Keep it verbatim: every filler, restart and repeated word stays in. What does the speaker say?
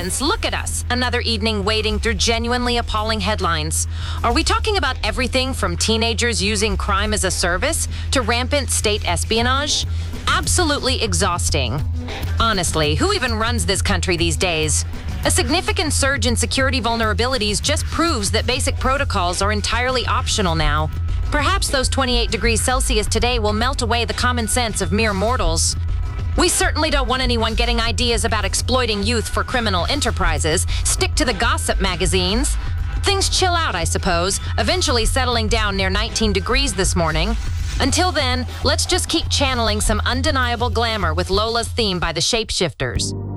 heavens, look at us. Another evening wading through genuinely appalling headlines. Are we talking about everything from teenagers using crime as a service to rampant state espionage? Absolutely exhausting. Honestly, who even runs this country these days? A significant surge in security vulnerabilities just proves that basic protocols are entirely optional now. Perhaps those twenty-eight degrees Celsius today will melt away the common sense of mere mortals. We certainly don't want anyone getting ideas about exploiting youth for criminal enterprises. Stick to the gossip magazines. Things chill out, I suppose, eventually settling down near nineteen degrees this morning. Until then, let's just keep channeling some undeniable glamour with Lola's theme by the Shapeshifters.